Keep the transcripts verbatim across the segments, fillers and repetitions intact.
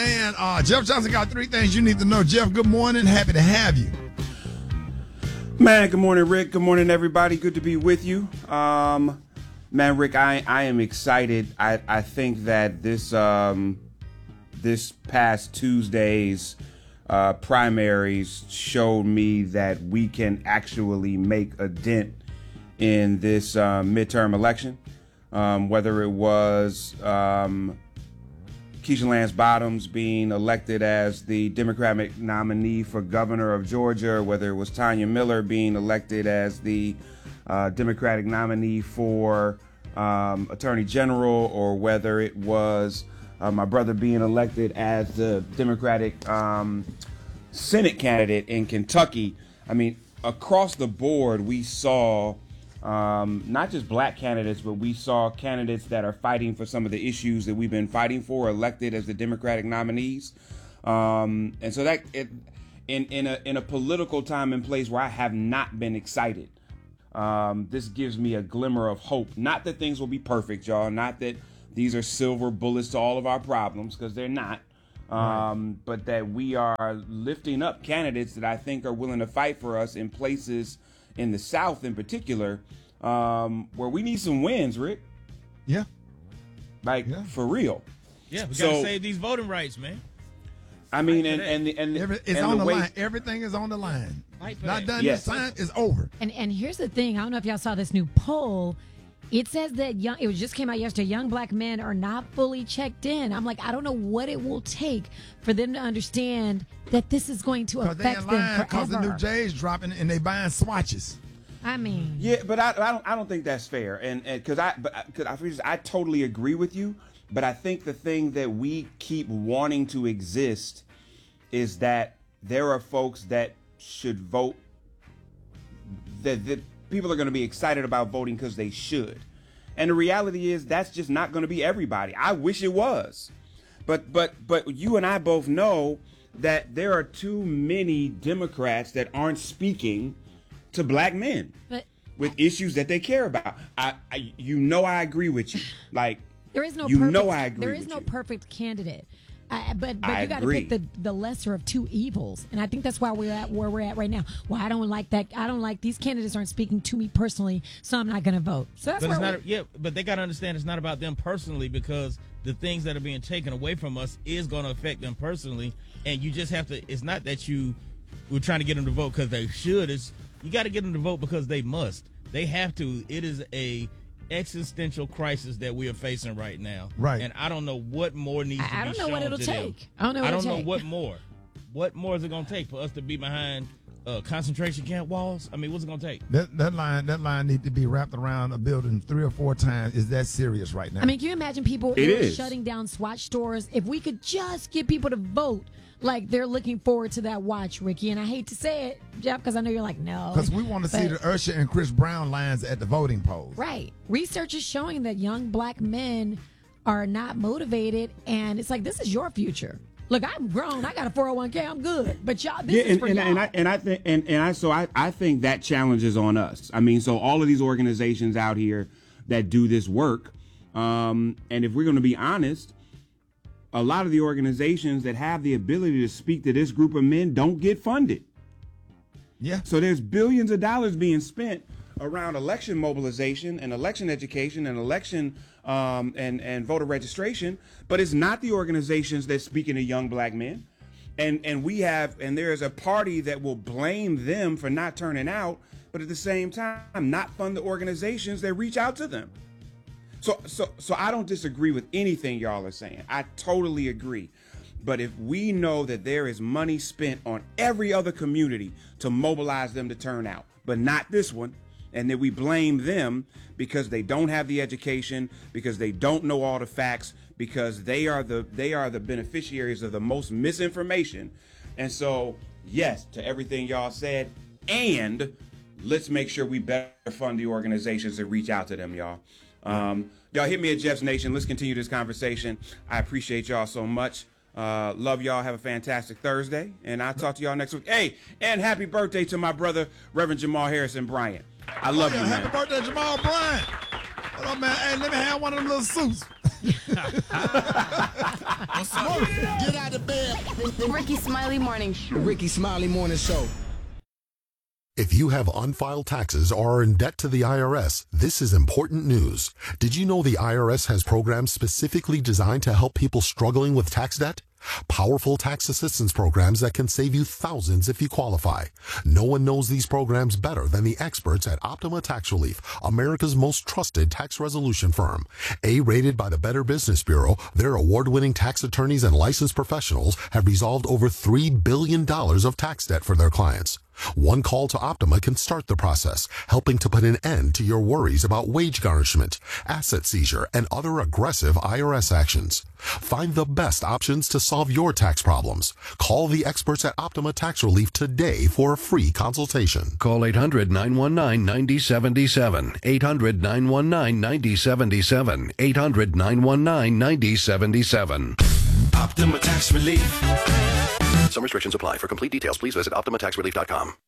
man. Uh, Jeff Johnson got three things you need to know. Jeff, good morning. Happy to have you. Man, good morning, Rick. Good morning, everybody. Good to be with you. Um, man, Rick, I, I am excited. I, I think that this um, this past Tuesday's uh, primaries showed me that we can actually make a dent in this uh, midterm election. Um, whether it was um, Keisha Lance Bottoms being elected as the Democratic nominee for governor of Georgia, whether it was Tanya Miller being elected as the uh, Democratic nominee for um, Attorney General, or whether it was uh, my brother being elected as the Democratic um, Senate candidate in Kentucky. I mean, across the board, we saw Um, not just black candidates, but we saw candidates that are fighting for some of the issues that we've been fighting for elected as the Democratic nominees. Um, and so that it, in, in a in a political time and place where I have not been excited, um, this gives me a glimmer of hope. Not that things will be perfect, y'all. Not that these are silver bullets to all of our problems, because they're not. Um, right. But that we are lifting up candidates that I think are willing to fight for us in places in the South in particular, um, where we need some wins, Rick. Yeah. Like, yeah. For real. Yeah, we so, got to save these voting rights, man. I mean, and, and, and, and Every, it's and on the, the way, line. Everything is on the line. Fight Not that. done Yes. this time, it's over. And and here's the thing. I don't know if y'all saw this new poll. It says that young, it just came out yesterday, young black men are not fully checked in. I'm like, I don't know what it will take for them to understand that this is going to Because they affect in them line because the forever. new J's dropping and they buying swatches. I mean, yeah, but I, I don't I don't think that's fair, and because I but because I I totally agree with you, but I think the thing that we keep wanting to exist is that there are folks that should vote, that that people are going to be excited about voting because they should, and the reality is that's just not going to be everybody. I wish it was, but but but you and I both know that there are too many Democrats that aren't speaking to black men but with issues that they care about. I, I you know, I agree with you. Like, there is no you perfect, know, I agree there is with no you. perfect candidate. I, but but I you got to agree. pick the, the lesser of two evils, and I think that's why we're at where we're at right now. Well, I don't like that. I don't like these candidates aren't speaking to me personally, so I'm not going to vote. So that's But where it's we're not. Yeah, but they got to understand it's not about them personally, because the things that are being taken away from us is going to affect them personally, and you just have to. It's not that you we're trying to get them to vote because they should. It's you got to get them to vote because they must. They have to. It is a existential crisis that we are facing right now. Right. And I don't know what more needs to be I don't know shown what it'll to them. take. I don't know. What I don't it'll know take. what more. What more is it going to take for us to be behind uh, concentration camp walls? I mean, what's it going to take? That that line that line need to be wrapped around a building three or four times. Is that serious right now? I mean, can you imagine people It really is. shutting down Swatch stores? If we could just get people to vote like they're looking forward to that watch, Ricky. And I hate to say it, Jeff, because I know you're like, no. Because we want to see But- the Usher and Chris Brown lines at the voting polls. Right. Research is showing that young black men are not motivated, and it's like, this is your future. Look, I'm grown. I got a four oh one k. I'm good. But y'all, this Yeah, is and, for and, y'all. and I and I think and, and I so I, I think that challenge is on us. I mean, so all of these organizations out here that do this work, um, and if we're going to be honest, a lot of the organizations that have the ability to speak to this group of men don't get funded. Yeah. So there's billions of dollars being spent around election mobilization and election education and election um, and, and voter registration, but it's not the organizations that speaking to young black men. And and we have, and there is a party that will blame them for not turning out, but at the same time, not fund the organizations that reach out to them. So so so I don't disagree with anything y'all are saying. I totally agree. But if we know that there is money spent on every other community to mobilize them to turn out, but not this one, and then we blame them because they don't have the education, because they don't know all the facts, because they are the they are the beneficiaries of the most misinformation. And so, yes, to everything y'all said, and let's make sure we better fund the organizations that reach out to them, y'all. Um, y'all hit me at Jeff's Nation. Let's continue this conversation. I appreciate y'all so much. Uh, love y'all. Have a fantastic Thursday. And I'll talk to y'all next week. Hey, and happy birthday to my brother, Reverend Jamal Harrison Bryant. I love oh, yeah, you, man. Happy birthday, Jamal Bryant. Hold on, man. Hey, let me have one of them little suits. Get out of bed. The Ricky Smiley Morning Show. The Ricky Smiley Morning Show. If you have unfiled taxes or are in debt to the I R S, this is important news. Did you know the I R S has programs specifically designed to help people struggling with tax debt? Powerful tax assistance programs that can save you thousands if you qualify. No one knows these programs better than the experts at Optima Tax Relief, America's most trusted tax resolution firm. A-rated by the Better Business Bureau, their award-winning tax attorneys and licensed professionals have resolved over three billion dollars of tax debt for their clients. One call to Optima can start the process, helping to put an end to your worries about wage garnishment, asset seizure, and other aggressive I R S actions. Find the best options to solve your tax problems. Call the experts at Optima Tax Relief today for a free consultation. Call eight hundred, nine one nine, nine zero seven seven. eight hundred, nine one nine, nine zero seven seven. eight hundred, nine one nine, nine zero seven seven. Optima Tax Relief. Some restrictions apply. For complete details, please visit optima tax relief dot com.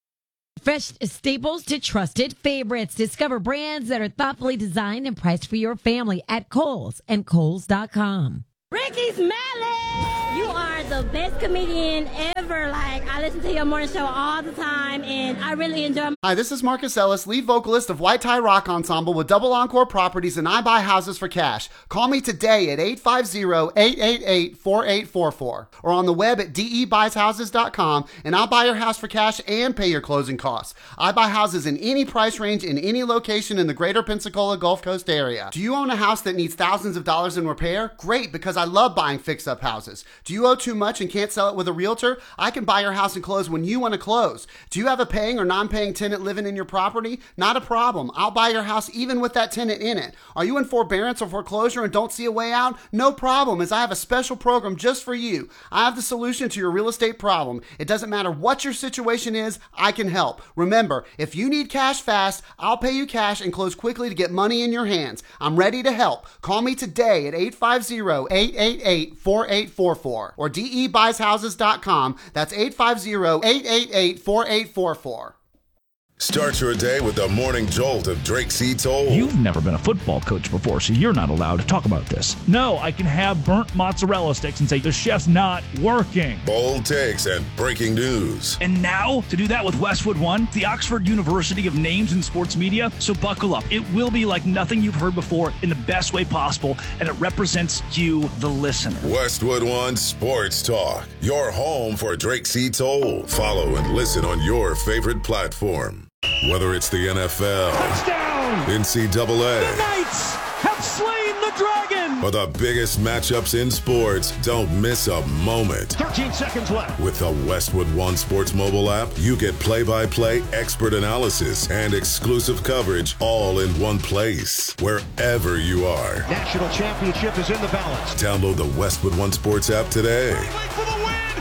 Fresh staples to trusted favorites. Discover brands that are thoughtfully designed and priced for your family at Kohl's and Kohl's dot com. Ricky Smiley! You are the best comedian ever. Like, I listen to your morning show all the time, and I really enjoy it. Hi, this is Marcus Ellis, lead vocalist of White Tie Rock Ensemble with Double Encore Properties, and I buy houses for cash. Call me today at eight five zero, eight eight eight, four eight four four or on the web at D E buys houses dot com, and I'll buy your house for cash and pay your closing costs. I buy houses in any price range in any location in the greater Pensacola Gulf Coast area. Do you own a house that needs thousands of dollars in repair? Great, because I love buying fix-up houses. Do you owe too much and can't sell it with a realtor? I can buy your house and close when you want to close. Do you have a paying or non-paying tenant living in your property? Not a problem. I'll buy your house even with that tenant in it. Are you in forbearance or foreclosure and don't see a way out? No problem, as I have a special program just for you. I have the solution to your real estate problem. It doesn't matter what your situation is, I can help. Remember, if you need cash fast, I'll pay you cash and close quickly to get money in your hands. I'm ready to help. Call me today at eight five zero, eight eight eight, four eight four four or D E buys houses dot com. That's eight five zero, eight eight eight, four eight four four. Start your day with the morning jolt of Drake C. Toll. You've never been a football coach before, so you're not allowed to talk about this. No, I can have burnt mozzarella sticks and say the chef's not working. Bold takes and breaking news. And now, to do that with Westwood One, the Oxford University of Names in Sports Media. So buckle up. It will be like nothing you've heard before in the best way possible, and it represents you, the listener. Westwood One Sports Talk, your home for Drake C. Toll. Follow and listen on your favorite platform. Whether it's the N F L, touchdown, N C double A, the Knights have slain the dragon, or the biggest matchups in sports, don't miss a moment. thirteen seconds left. With the Westwood One Sports mobile app, you get play-by-play, expert analysis, and exclusive coverage all in one place, wherever you are. National championship is in the balance. Download the Westwood One Sports app today. For the win!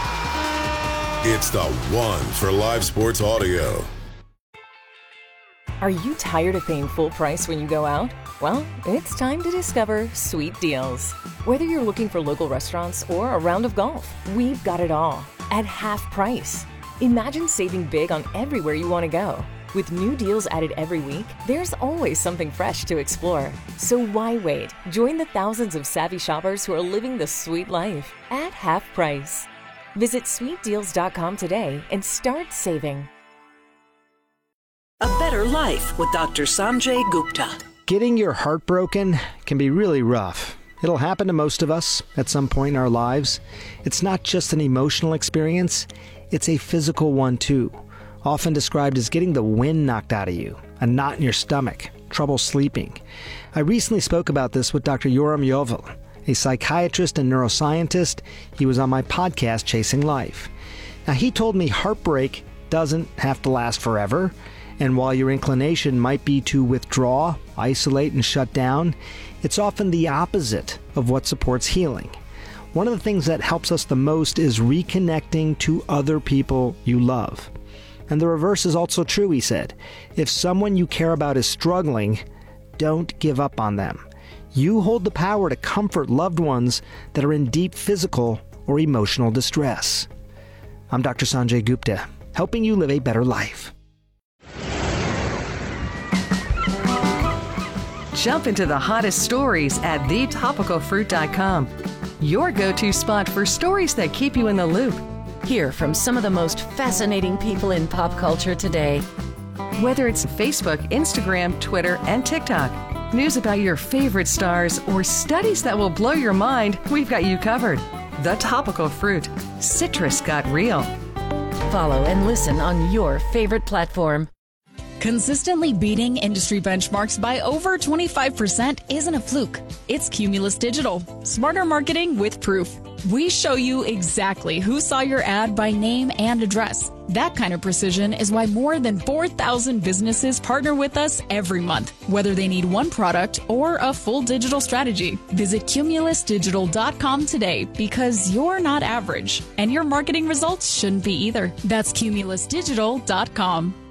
Yeah! It's the one for live sports audio. Are you tired of paying full price when you go out? Well, it's time to discover Sweet Deals. Whether you're looking for local restaurants or a round of golf, we've got it all at half price. Imagine saving big on everywhere you want to go. With new deals added every week, there's always something fresh to explore. So why wait? Join the thousands of savvy shoppers who are living the sweet life at half price. Visit sweet deals dot com today and start saving. A Better Life with Doctor Sanjay Gupta. Getting your heart broken can be really rough. It'll happen to most of us at some point in our lives. It's not just an emotional experience, it's a physical one too. Often described as getting the wind knocked out of you, a knot in your stomach, trouble sleeping. I recently spoke about this with Doctor Yoram Yovel, a psychiatrist and neuroscientist. He was on my podcast, Chasing Life. Now, he told me heartbreak doesn't have to last forever. And while your inclination might be to withdraw, isolate, and shut down, it's often the opposite of what supports healing. One of the things that helps us the most is reconnecting to other people you love. And the reverse is also true, he said. If someone you care about is struggling, don't give up on them. You hold the power to comfort loved ones that are in deep physical or emotional distress. I'm Doctor Sanjay Gupta, helping you live a better life. Jump into the hottest stories at the topical fruit dot com. your go-to spot for stories that keep you in the loop. Hear from some of the most fascinating people in pop culture today. Whether it's Facebook, Instagram, Twitter, and TikTok, news about your favorite stars, or studies that will blow your mind, we've got you covered. The Topical Fruit. Citrus got real. Follow and listen on your favorite platform. Consistently beating industry benchmarks by over twenty-five percent isn't a fluke. It's Cumulus Digital. Smarter marketing with proof. We show you exactly who saw your ad by name and address. That kind of precision is why more than four thousand businesses partner with us every month, whether they need one product or a full digital strategy. Visit cumulus digital dot com today, because you're not average, and your marketing results shouldn't be either. That's cumulus digital dot com.